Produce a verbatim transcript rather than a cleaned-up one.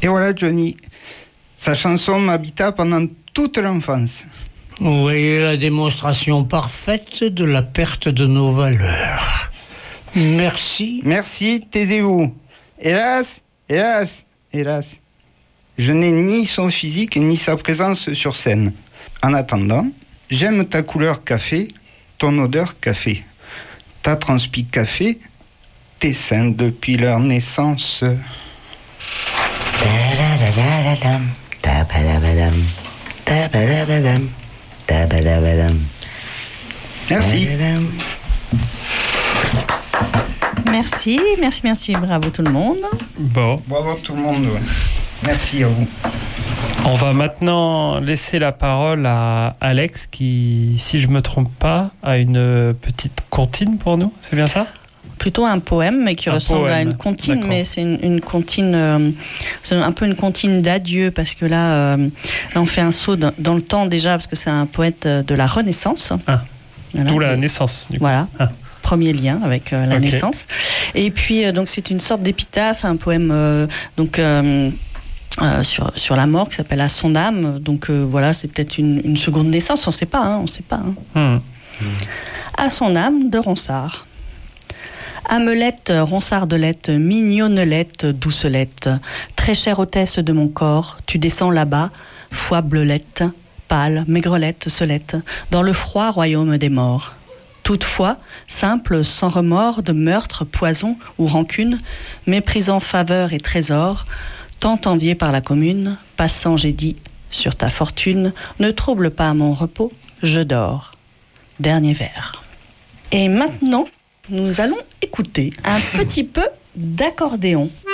Et voilà Johnny, sa chanson m'habita pendant toute l'enfance. Vous voyez la démonstration parfaite de la perte de nos valeurs. Merci. Merci, taisez-vous. Hélas, hélas, hélas, je n'ai ni son physique ni sa présence sur scène. En attendant, j'aime ta couleur café, ton odeur café, ta transpi café, tes seins depuis leur naissance. Merci. Merci, merci, merci, bravo tout le monde. Bon. Bravo tout le monde. Merci à vous. On va maintenant laisser la parole à Alex qui, si je ne me trompe pas, a une petite comptine pour nous. C'est bien ça ? Plutôt un poème, mais qui un ressemble poème. à une comptine, D'accord. mais c'est une, une comptine, euh, c'est un peu une comptine d'adieu, parce que là, euh, là on fait un saut dans, dans le temps déjà, parce que c'est un poète de la Renaissance. Ah. Voilà, D'où la de, naissance. Du coup. Voilà. Ah. Premier lien avec euh, la okay. naissance. Et puis, euh, donc, c'est une sorte d'épitaphe, un poème euh, donc, euh, euh, sur, sur la mort qui s'appelle À son âme. Donc, euh, voilà, c'est peut-être une, une seconde naissance, on ne sait pas, hein, on ne sait pas. Hein. Mmh. À son âme de Ronsard. Amelette, ronsardelette, mignonnelette, doucelette, très chère hôtesse de mon corps, tu descends là-bas, foi bleulette, pâle, maigrelette, solette, dans le froid royaume des morts. Toutefois, simple, sans remords de meurtre, poison ou rancune, méprisant faveur et trésor, tant envié par la commune, passant j'ai dit, sur ta fortune, ne trouble pas mon repos, je dors. Dernier vers. Et maintenant, nous allons écouter un petit peu d'accordéon.